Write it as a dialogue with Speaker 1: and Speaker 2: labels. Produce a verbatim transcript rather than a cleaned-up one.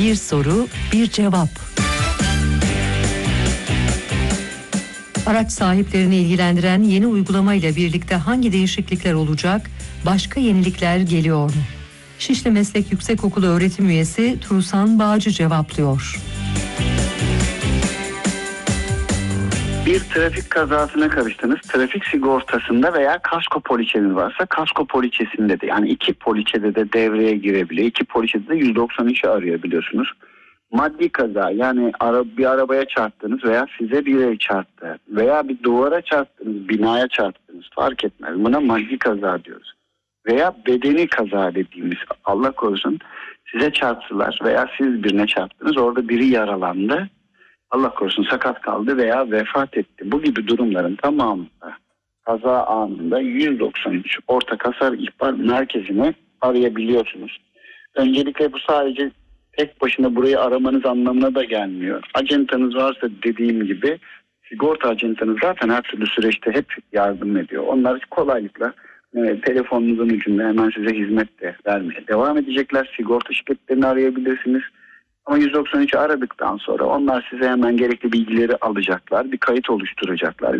Speaker 1: Bir soru, bir cevap. Araç sahiplerini ilgilendiren yeni uygulamayla birlikte hangi değişiklikler olacak? Başka yenilikler geliyor mu? Şişli Meslek Yüksekokulu öğretim üyesi Tuğsan Bağcı cevaplıyor.
Speaker 2: Bir trafik kazasına karıştınız. Trafik sigortasında veya kasko poliçeniz varsa kasko poliçesinde de, yani iki poliçede de devreye girebiliyor. İki poliçede de yüz doksan üçü arayabiliyorsunuz. Maddi kaza, yani ara, bir arabaya çarptınız veya size bir ev çarptı veya bir duvara çarptınız, binaya çarptınız, fark etmez. Buna maddi kaza diyoruz. Veya bedeni kaza dediğimiz, Allah korusun size çarptılar veya siz birine çarptınız, orada biri yaralandı, Allah korusun sakat kaldı veya vefat etti. Bu gibi durumların tamamında kaza anında yüz doksan üç ortak hasar ihbar merkezine arayabiliyorsunuz. Öncelikle bu sadece tek başına burayı aramanız anlamına da gelmiyor. Acentanız varsa, dediğim gibi sigorta acentanız zaten her türlü süreçte hep yardım ediyor. Onlar kolaylıkla e, telefonunuzun ucunda hemen size hizmet de vermeye devam edecekler. Sigorta şirketlerini arayabilirsiniz. Ama yüz doksan üçü aradıktan sonra onlar size hemen gerekli bilgileri alacaklar. Bir kayıt oluşturacaklar.